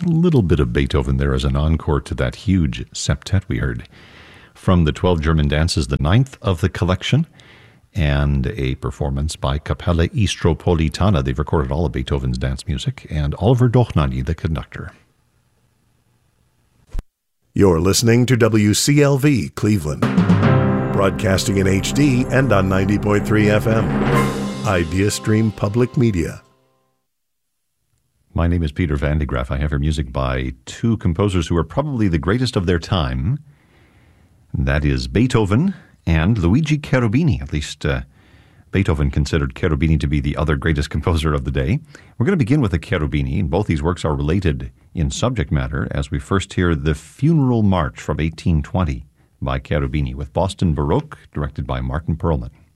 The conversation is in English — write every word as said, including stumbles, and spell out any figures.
A little bit of Beethoven there as an encore to that huge septet we heard. From the twelve German dances, the ninth of the collection, and a performance by Capella Istropolitana. They've recorded all of Beethoven's dance music, and Oliver Dochnani, the conductor. You're listening to W C L V Cleveland, broadcasting in H D and on ninety point three F M. IdeaStream Public Media. My name is Peter Van de Graaff. I have here music by two composers who are probably the greatest of their time. That is Beethoven and Luigi Cherubini. At least uh, Beethoven considered Cherubini to be the other greatest composer of the day. We're going to begin with the Cherubini, and both these works are related in subject matter as we first hear the Funeral March from eighteen twenty by Cherubini with Boston Baroque, directed by Martin Perlman.